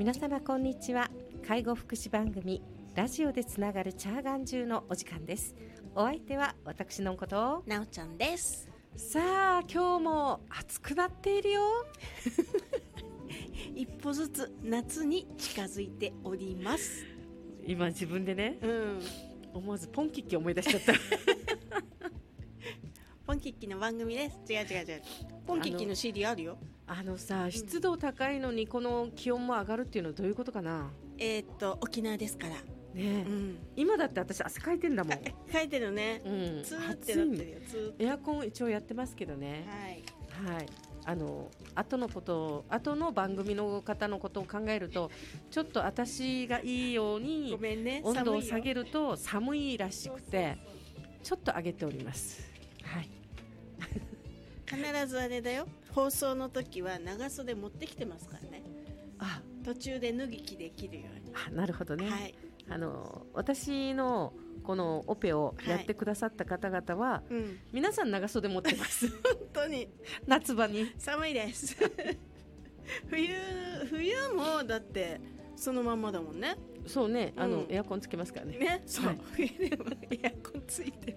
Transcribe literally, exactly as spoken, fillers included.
皆様こんにちは。介護福祉番組ラジオでつながるチャーガン中のお時間です。お相手は私のことなおちゃんです。 さあ今日も暑くなっているよ一歩ずつ夏に近づいております。 今自分でね、 うん、 思わずポンキッキ思い出しちゃったポンキッキの番組です。違う違う違う、ポンキッキの シーディー あるよ。 あのさ、湿度高いのにこの気温も上がるっていうのはどういうことかな。 えー、っと沖縄ですからね、 うん、 今だって私汗かいてんだもん。 書いてるね、 うん、 ツーってなってるよ。ツーエアコン一応やってますけどね。 はい、 はい、あの後のこと後の番組の方のことを考えるとちょっと私がいいようにごめんね、 温度を下げると寒いらしくてちょっと上げております。はい、 必ずあれだよ、放送の時は長袖持ってきてますからね。 あ、 途中で脱ぎ着できるように。 あ、なるほどね、 はい、 あの私のこのオペをやってくださった方々は、はい、うん、皆さん長袖持ってます本当に夏場に寒いです冬, 冬もだってそのまんまだもんね。 そうね、あの、 うん、 エアコンつけますからね。 ね、そう、 はい、 冬でもエアコンついて